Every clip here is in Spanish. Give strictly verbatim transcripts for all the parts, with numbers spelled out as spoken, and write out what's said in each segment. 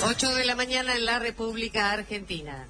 ocho de la mañana en la República Argentina.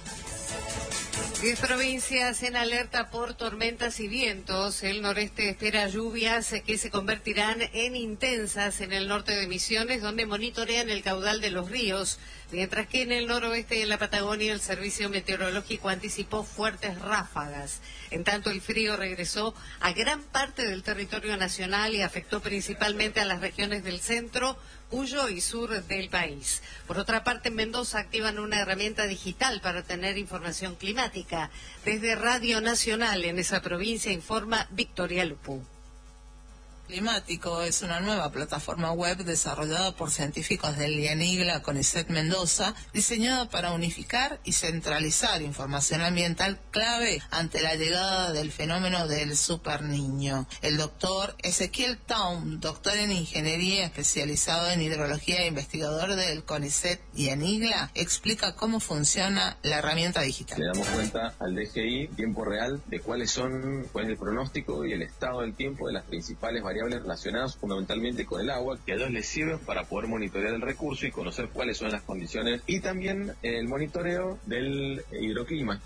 Diez provincias en alerta por tormentas y vientos. El noreste espera lluvias que se convertirán en intensas en el norte de Misiones, donde monitorean el caudal de los ríos, mientras que en el noroeste y en la Patagonia el servicio meteorológico anticipó fuertes ráfagas. En tanto, el frío regresó a gran parte del territorio nacional y afectó principalmente a las regiones del centro, Cuyo y sur del país. Por otra parte, en Mendoza activan una herramienta digital para tener información climática. Desde Radio Nacional en esa provincia informa Victoria Lupu. Climático es una nueva plataforma web desarrollada por científicos del IENIGLA CONICET Mendoza, diseñada para unificar y centralizar información ambiental clave ante la llegada del fenómeno del superniño. El doctor Ezequiel Taum, doctor en ingeniería especializado en hidrología e investigador del CONICET IENIGLA, explica cómo funciona la herramienta digital. Le damos cuenta al D G I tiempo real de cuáles son, cuál es el pronóstico y el estado del tiempo de las principales variables relacionadas fundamentalmente con el agua, que a ellos les sirven para poder monitorear el recurso y conocer cuáles son las condiciones, y también el monitoreo del hidroclima.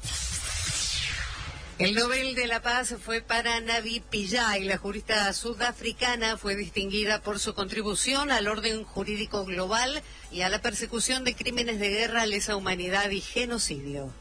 El Nobel de la Paz fue para Navi Pillay. La jurista sudafricana fue distinguida por su contribución al orden jurídico global y a la persecución de crímenes de guerra, lesa humanidad y genocidio.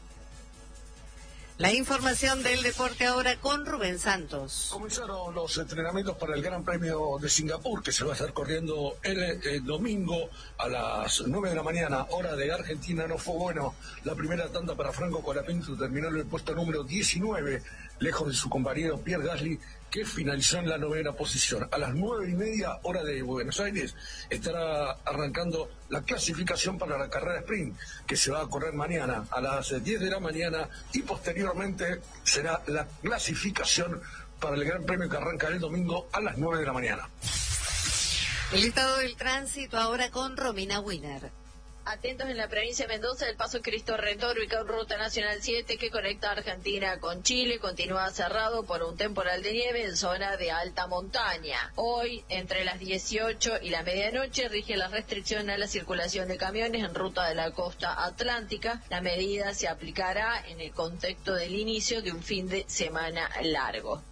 La información del deporte ahora con Rubén Santos. Comenzaron los entrenamientos para el Gran Premio de Singapur, que se va a estar corriendo el, el domingo a las nueve de la mañana, hora de Argentina. No fue bueno la primera tanda para Franco Colapinto, terminó en el puesto número diecinueve, lejos de su compañero Pierre Gasly, que finalizó en la novena posición. A las nueve y media, hora de Buenos Aires, estará arrancando la clasificación para la carrera sprint, que se va a correr mañana a las diez de la mañana, y posteriormente será la clasificación para el Gran Premio que arranca el domingo a las nueve de la mañana. El estado del tránsito ahora con Romina Wiener. Atentos en la provincia de Mendoza, el paso Cristo Redentor, ubicado en Ruta Nacional siete, que conecta Argentina con Chile, continúa cerrado por un temporal de nieve en zona de alta montaña. Hoy, entre las dieciocho y la medianoche, rige la restricción a la circulación de camiones en ruta de la costa atlántica. La medida se aplicará en el contexto del inicio de un fin de semana largo.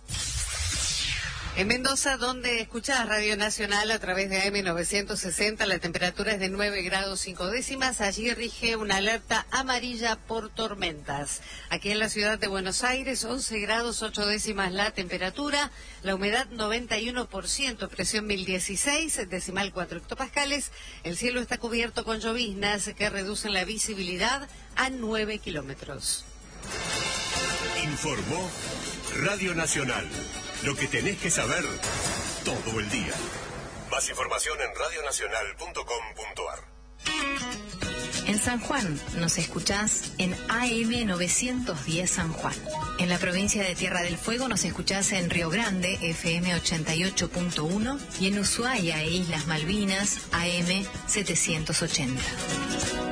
En Mendoza, donde escuchás Radio Nacional a través de A M novecientos sesenta, la temperatura es de nueve grados cinco décimas. Allí rige una alerta amarilla por tormentas. Aquí en la ciudad de Buenos Aires, once grados ocho décimas la temperatura, la humedad noventa y uno por ciento, presión mil dieciséis, decimal cuatro hectopascales. El cielo está cubierto con lloviznas que reducen la visibilidad a nueve kilómetros. Informó Radio Nacional. Lo que tenés que saber todo el día. Más información en radio nacional punto com punto a r. En San Juan nos escuchás en A M novecientos diez San Juan. En la provincia de Tierra del Fuego nos escuchás en Río Grande, F M ochenta y ocho punto uno, y en Ushuaia e Islas Malvinas, A M setecientos ochenta.